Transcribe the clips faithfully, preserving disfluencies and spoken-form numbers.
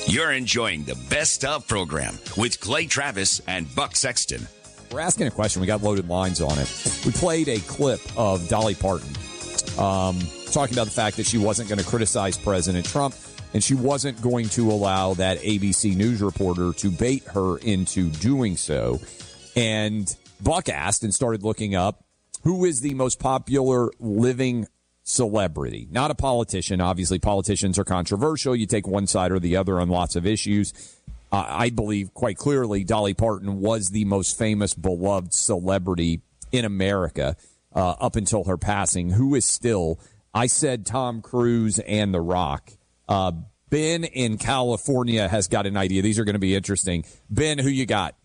You're enjoying the Best Of program with Clay Travis and Buck Sexton. We're asking a question. We got loaded lines on it. We played a clip of Dolly Parton um, talking about the fact that she wasn't going to criticize President Trump, and she wasn't going to allow that A B C News reporter to bait her into doing so. And Buck asked and started looking up, who is the most popular living celebrity? Not a politician. Obviously, politicians are controversial. You take one side or the other on lots of issues. Uh, I believe quite clearly Dolly Parton was the most famous, beloved celebrity in America uh, up until her passing. Who is still? I said Tom Cruise and The Rock. Uh, Ben in California has got an idea. These are going to be interesting. Ben, who you got?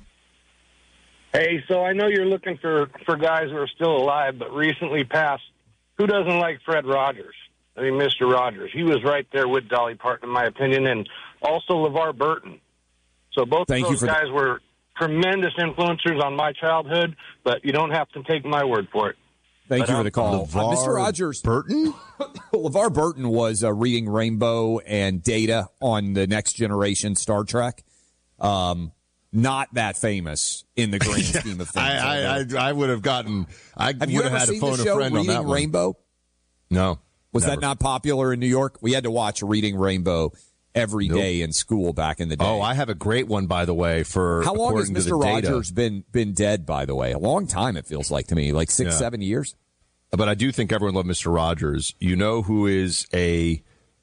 Hey, so I know you're looking for, for guys who are still alive, but recently passed. Who doesn't like Fred Rogers? I mean, Mister Rogers. He was right there with Dolly Parton, in my opinion, and also LeVar Burton. So both Thank of those guys the- were tremendous influencers on my childhood, but you don't have to take my word for it. Thank but you for I'm, the call. Uh, Mister Rogers. Burton? LeVar Burton was uh, reading Rainbow and Data on the Next Generation Star Trek. Um, not that famous in the grand yeah, scheme of things. I, I, I, I would have gotten, I have would have had to phone a friend on that one. Rainbow? No. Was never. that not popular in New York? We had to watch Reading Rainbow every nope. day in school back in the day. Oh, I have a great one, by the way, for How long has Mister Rogers data. been been dead, by the way? A long time, it feels like to me. Like six, yeah. seven years? But I do think everyone loved Mister Rogers. You know who is a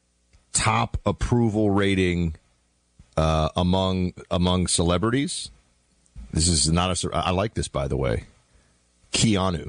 top approval rating uh, among among celebrities? This is not a. I like this, by the way. Keanu.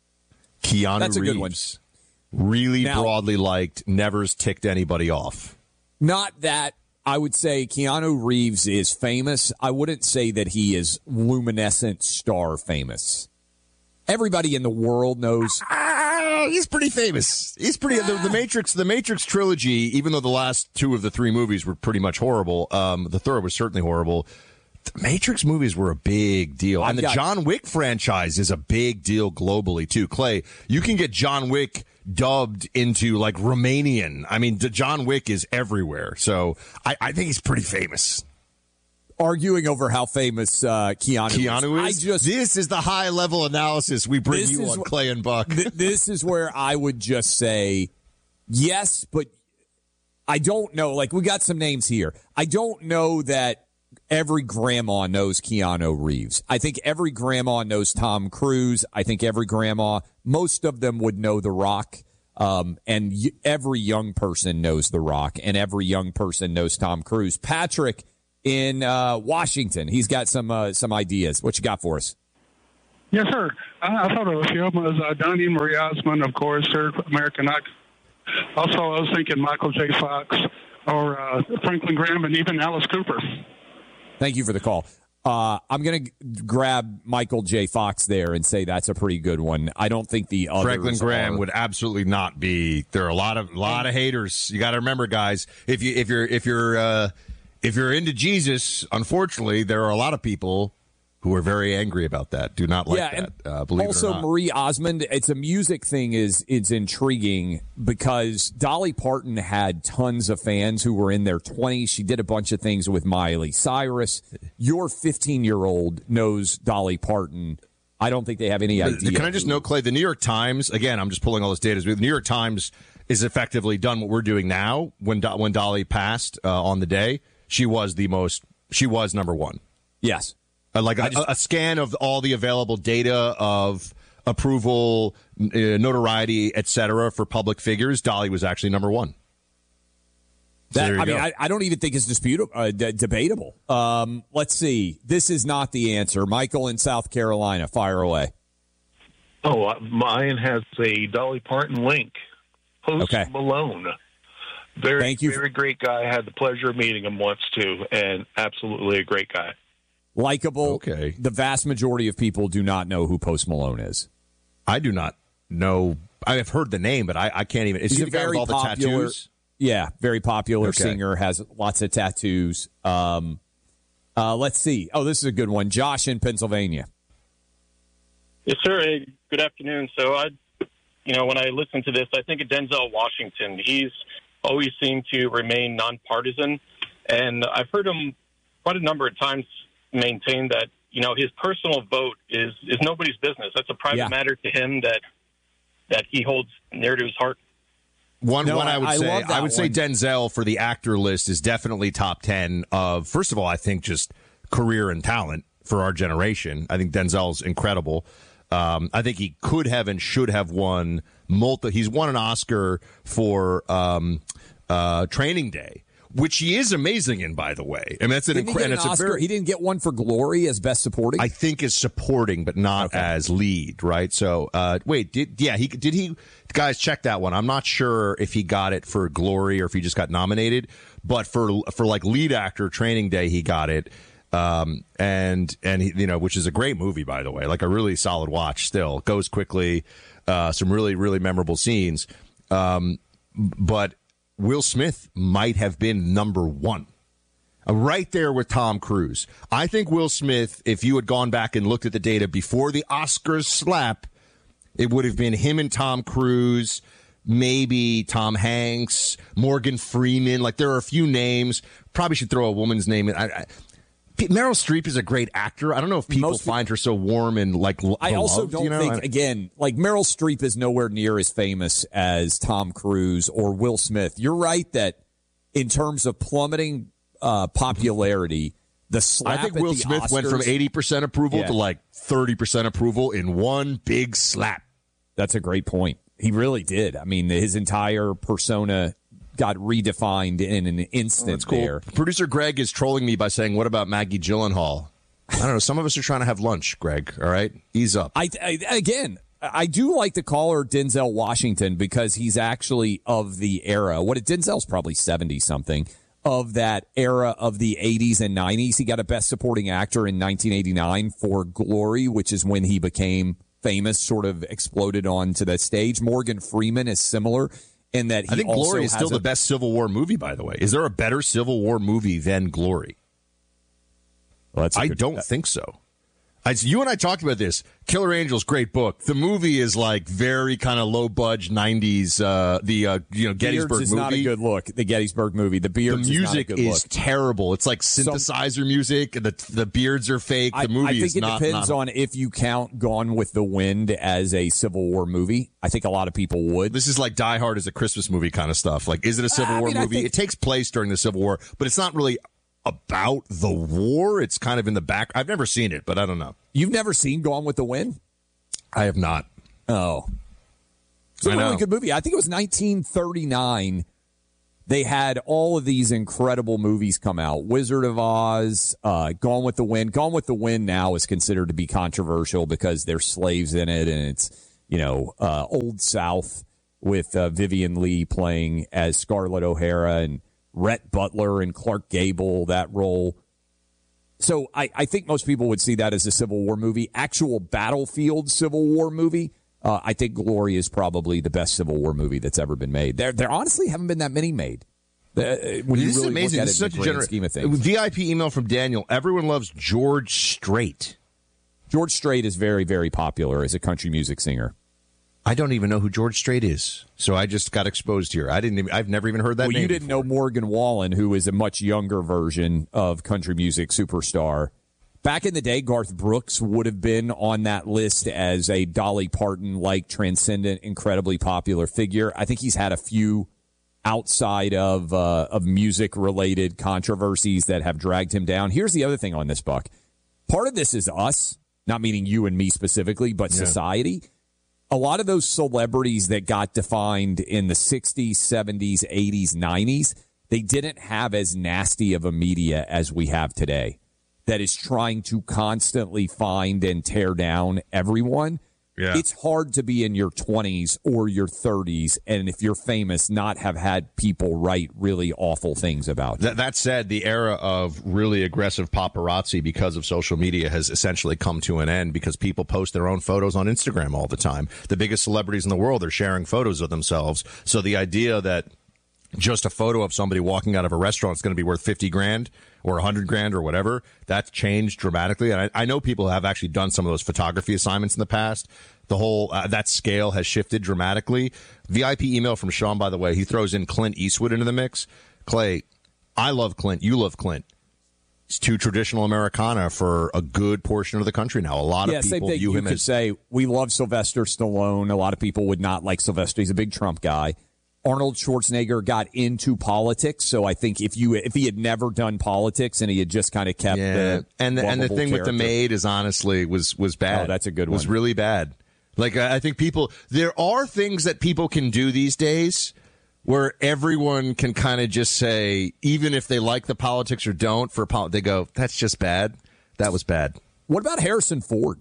Keanu That's a Reeves. good one. Really Now, broadly liked, never's ticked anybody off. Not that I would say Keanu Reeves is famous. I wouldn't say that he is luminescent star famous. Everybody in the world knows. Ah, he's pretty famous. He's pretty. The, the Matrix, the Matrix trilogy. Even though the last two of the three movies were pretty much horrible, um, the third was certainly horrible. The Matrix movies were a big deal, and the got, John Wick franchise is a big deal globally too. Clay, you can get John Wick dubbed into like Romanian. I mean, John Wick is everywhere, so I, I think he's pretty famous. Arguing over how famous uh, Keanu, Keanu is. is. I just, this is the high level analysis we bring you on wh- Clay and Buck. Th- this is where I would just say yes, but I don't know. Like, we got some names here. I don't know that every grandma knows Keanu Reeves. I think every grandma knows Tom Cruise. I think every grandma, most of them would know The Rock. Um, and y- every young person knows The Rock, and every young person knows Tom Cruise. Patrick in uh, Washington, he's got some uh, some ideas. What you got for us? Yes, sir. I, I thought of a few of them. Was uh, Donnie Marie Osmond, of course, third American Idol. Also, I was thinking Michael J. Fox or uh, Franklin Graham and even Alice Cooper. Thank you for the call. Uh, I'm going to g- grab Michael J. Fox there and say that's a pretty good one. I don't think the others Franklin Graham are. would absolutely not be. There are a lot of lot of haters. You got to remember, guys. If you if you're if you're uh, if you're into Jesus, unfortunately, there are a lot of people who are very angry about that. Do not like yeah, that. And uh, believe also, it or not. Marie Osmond. It's a music thing. is It's intriguing because Dolly Parton had tons of fans who were in their twenties. She did a bunch of things with Miley Cyrus. Your fifteen-year-old knows Dolly Parton. I don't think they have any idea. Can I just note, Clay, the New York Times, again, I'm just pulling all this data. The New York Times is effectively done what we're doing now. When Do- when Dolly passed uh, on the day, she was the most, she was number one. Yes. Uh, like a, just, a scan of all the available data of approval, uh, notoriety, et cetera, for public figures. Dolly was actually number one. So That, I go. mean, I, I don't even think it's disputable, uh, d- debatable. Um, let's see. This is not the answer. Michael in South Carolina, fire away. Oh, mine has a Dolly Parton link. Post Okay. Malone. Very, Thank you. very great guy. I had the pleasure of meeting him once, too, and absolutely a great guy. Likeable. Okay. The vast majority of people do not know who Post Malone is. I do not know. I have heard the name, but I, I can't even. Is He's he a the guy with very all the popular, tattoos? Yeah, very popular Okay. singer, has lots of tattoos. Um, uh, let's see. Oh, this is a good one. Josh in Pennsylvania. Yes, sir. Hey, good afternoon. So, I, you know, when I listen to this, I think of Denzel Washington. He's always seemed to remain nonpartisan, And I've heard him quite a number of times maintain that, you know, his personal vote is, is nobody's business. That's a private yeah. matter to him that that he holds near to his heart. One, no, one I would I say, I would one. say Denzel for the actor list is definitely top ten of. First of all, I think just career and talent for our generation. I think Denzel's incredible. Um, I think he could have and should have won multi. He's won an Oscar for um, uh, Training Day, which he is amazing in, by the way. I mean, that's an incredible. An Oscar? He didn't get one for Glory as best supporting. I think is supporting, but not okay. as lead, right? So, uh, wait, did yeah he did he? Guys, check that one. I'm not sure if he got it for Glory or if he just got nominated, but for for like lead actor Training Day, he got it. Um, and, and, he, you know, which is a great movie, by the way, like a really solid watch still. Goes quickly, uh, some really, really memorable scenes. Um, but Will Smith might have been number one. Uh, right there with Tom Cruise. I think Will Smith, if you had gone back and looked at the data before the Oscars slap, it would have been him and Tom Cruise, maybe Tom Hanks, Morgan Freeman. Like, there are a few names. Probably should throw a woman's name in. I, I, Meryl Streep is a great actor. I don't know if people Most find her so warm and like beloved, I also don't you know? think, again, like Meryl Streep is nowhere near as famous as Tom Cruise or Will Smith. You're right that in terms of plummeting uh, popularity, the slap I think Will at the Smith Oscars, went from eighty percent approval yeah. to like thirty percent approval in one big slap. That's a great point. He really did. I mean, his entire persona got redefined in an instant. Oh, that's cool. There. Producer Greg is trolling me by saying, what about Maggie Gyllenhaal? I don't know. Some of us are trying to have lunch, Greg. All right? Ease up. I, I Again, I do like to call her Denzel Washington because he's actually of the era. What Denzel's probably seventy-something of that era of the eighties and nineties. He got a Best Supporting Actor in nineteen eighty-nine for Glory, which is when he became famous, sort of exploded onto the stage. Morgan Freeman is similar. In that he I think also Glory is still a, the best Civil War movie, by the way. Is there a better Civil War movie than Glory? Well, that's I good, don't that, think so. I, you and I talked about this. Killer Angels, great book. The movie is like very kind of low budge nineties. Uh, the uh, you know Gettysburg Beards is movie. Not a good look. The Gettysburg movie. The Beards. The music is, not a good is look. terrible. It's like synthesizer Some, music. And the the beards are fake. The movie I, I think is it not. depends not, on if you count Gone with the Wind as a Civil War movie. I think a lot of people would. This is like Die Hard as a Christmas movie kind of stuff. Like, is it a Civil I War mean, movie? Think, it takes place during the Civil War, but it's not really about the war. It's kind of in the back. I've never seen it, but I don't know. You've never seen Gone with the Wind? I have not. Oh. It's a I really know. good movie. I think it was nineteen thirty-nine. They had all of these incredible movies come out. Wizard of Oz, uh, Gone with the Wind. Gone with the Wind now is considered to be controversial because there's slaves in it, and it's, you know, uh, Old South with uh, Vivian Leigh playing as Scarlett O'Hara and Rhett Butler and Clark Gable, that role. So I, I think most people would see that as a Civil War movie. Actual battlefield Civil War movie, uh, I think Glory is probably the best Civil War movie that's ever been made. There, there honestly haven't been that many made. Uh, when you this really is amazing. Look at This is it in such the a grand gener- scheme of things. V I P email from Daniel. Everyone loves George Strait. George Strait is very, very popular as a country music singer. I don't even know who George Strait is, so I just got exposed here. I didn't. Even, I've never even heard that well, name. you didn't before. know Morgan Wallen, who is a much younger version of country music superstar. Back in the day, Garth Brooks would have been on that list as a Dolly Parton-like transcendent, incredibly popular figure. I think he's had a few outside of uh, of music-related controversies that have dragged him down. Here's the other thing on this, Buck. Part of this is us, not meaning you and me specifically, but yeah. society. A lot of those celebrities that got defined in the sixties, seventies, eighties, nineties, they didn't have as nasty of a media as we have today that is trying to constantly find and tear down everyone. Yeah. It's hard to be in your twenties or your thirties, and if you're famous, not have had people write really awful things about you. That, that said, the era of really aggressive paparazzi because of social media has essentially come to an end because people post their own photos on Instagram all the time. The biggest celebrities in the world are sharing photos of themselves. So the idea that just a photo of somebody walking out of a restaurant is going to be worth fifty grand or a hundred grand or whatever, that's changed dramatically. And I, I know people have actually done some of those photography assignments in the past. The whole, uh, that scale has shifted dramatically. V I P email from Sean, by the way, he throws in Clint Eastwood into the mix. Clay, I love Clint. You love Clint. It's too traditional Americana for a good portion of the country now. A lot yeah, of people same view you him could as say we love Sylvester Stallone. A lot of people would not like Sylvester. He's a big Trump guy. Arnold Schwarzenegger got into politics, so I think if you if he had never done politics and he had just kind of kept yeah. the and the, and the thing character. with the maid is honestly was was bad. Oh, that's a good one. Was really bad. Like I think people there are things that people can do these days where everyone can kind of just say, even if they like the politics or don't, for pol- they go, that's just bad. That was bad. What about Harrison Ford?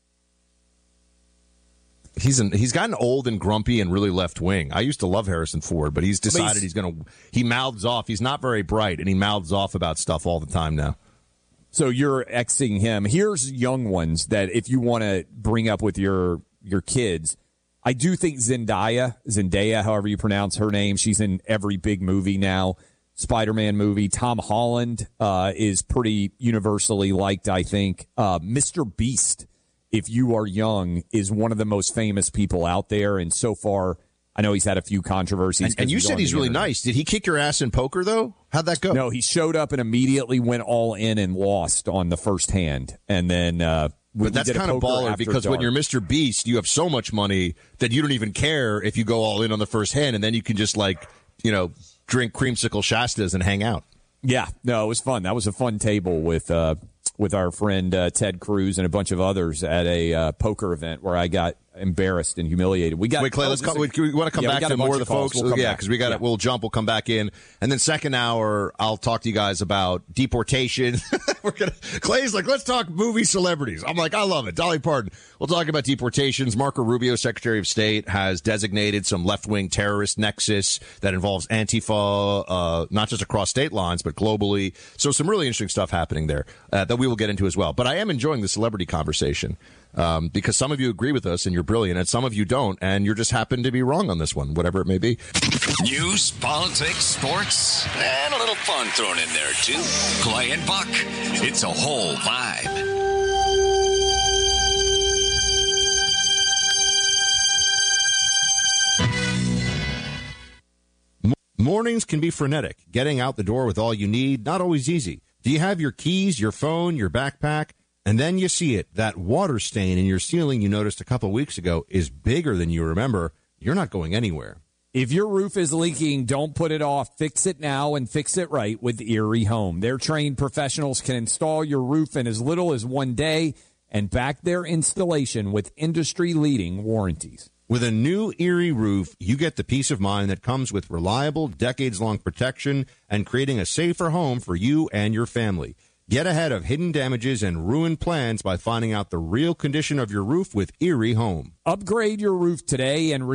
He's an, he's gotten old and grumpy and really left wing. I used to love Harrison Ford, but he's decided but he's, he's going to. He mouths off. He's not very bright, and he mouths off about stuff all the time now. So you're Xing him. Here's young ones that if you want to bring up with your your kids, I do think Zendaya, Zendaya, however you pronounce her name, she's in every big movie now. Spider-Man movie. Tom Holland uh, is pretty universally liked, I think. Uh, Mister Beast, if you are young, is one of the most famous people out there. And so far, I know he's had a few controversies. And, and you said he's really internet. nice. Did he kick your ass in poker, though? How'd that go? No, he showed up and immediately went all in and lost on the first hand. And then... Uh, But that's kind of baller because dark. when you're Mister Beast, you have so much money that you don't even care if you go all in on the first hand, and then you can just, like, you know, drink creamsicle Shastas and hang out. Yeah, no, it was fun. That was a fun table with uh, with our friend uh, Ted Cruz and a bunch of others at a uh, poker event where I got embarrassed and humiliated. We got wait, Clay. Oh, let's come, we, we want to come yeah, back to more of the folks. We'll yeah, because we got yeah. it. We'll jump. We'll come back in, and then second hour, I'll talk to you guys about deportation. We're gonna. Clay's like, let's talk movie celebrities. I'm like, I love it. Dolly Parton. We'll talk about deportations. Marco Rubio, Secretary of State, has designated some left-wing terrorist nexus that involves Antifa, uh, not just across state lines but globally. So some really interesting stuff happening there uh, that we will get into as well. But I am enjoying the celebrity conversation. Um, because some of you agree with us and you're brilliant, and some of you don't, and you just happen to be wrong on this one, whatever it may be. News, politics, sports, and a little fun thrown in there, too. Clay and Buck. It's a whole vibe. Mornings can be frenetic. Getting out the door with all you need, not always easy. Do you have your keys, your phone, your backpack? And then you see it. That water stain in your ceiling you noticed a couple weeks ago is bigger than you remember. You're not going anywhere. If your roof is leaking, don't put it off. Fix it now and fix it right with Erie Home. Their trained professionals can install your roof in as little as one day and back their installation with industry-leading warranties. With a new Erie roof, you get the peace of mind that comes with reliable, decades-long protection and creating a safer home for you and your family. Get ahead of hidden damages and ruined plans by finding out the real condition of your roof with Erie Home. Upgrade your roof today and